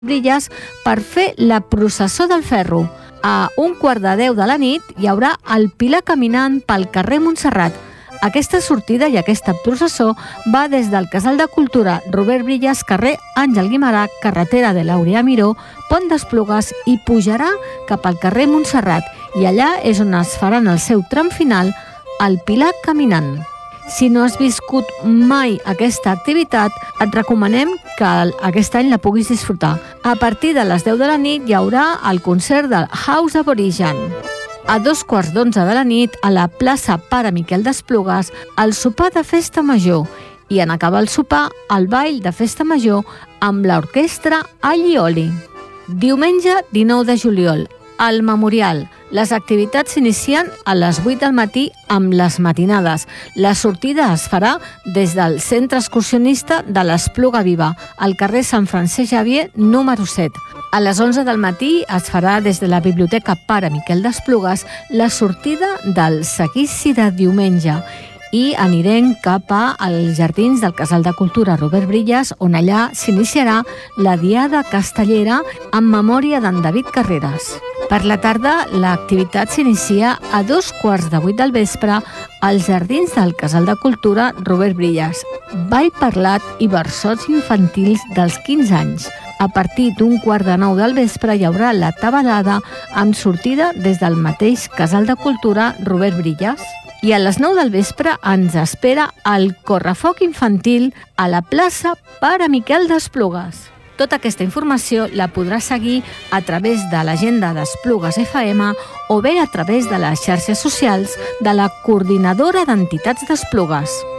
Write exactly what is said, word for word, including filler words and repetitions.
Brilles per fer la processó del ferro. A un quart de deu de la nit hi haurà el Pilar caminant pel carrer Montserrat. Aquesta sortida i aquesta processó va des del Casal de Cultura Robert Brilles, carrer Àngel Guimerà, carretera de Laureà Miró, Pont d'Esplugues i pujarà cap al carrer Montserrat. I allà és on es faran el seu tram final, el Pilar caminant. Si no has viscut mai aquesta activitat, et recomanem que aquest any la puguis disfrutar. A partir de les deu de la nit hi haurà el concert del House Aborigen. A dos quarts d'onze de la nit, a la plaça Pare Miquel d'Esplugues, el sopar de festa major. I en acabar el sopar, el ball de festa major amb l'orquestra Allioli. Diumenge dinou de juliol, al Memorial. Les activitats s'inicien a les vuit del matí amb les matinades. La sortida es farà des del Centre Excursionista de l'Espluga Viva, al carrer Sant Francesc Xavier, número set. A les onze del matí es farà des de la Biblioteca Pare Miquel d'Esplugues la sortida del seguici de diumenge i anirem cap als jardins del Casal de Cultura Robert Brilles, on allà s'iniciarà la Diada Castellera en memòria d'en David Carreras. Per la tarda, l'activitat s'inicia a dos quarts de vuit del vespre als jardins del Casal de Cultura Robert Brilles. Ball parlat i versots infantils dels quinze anys. A partir d'un quart de nou del vespre hi haurà la tabalada amb sortida des del mateix Casal de Cultura Robert Brilles. I a les nou del vespre ens espera el correfoc infantil a la plaça Pare Miquel d'Esplugues. Tota aquesta informació la podràs seguir a través de l'agenda d'Esplugues F M o bé a través de les xarxes socials de la Coordinadora d'Entitats d'Esplugues.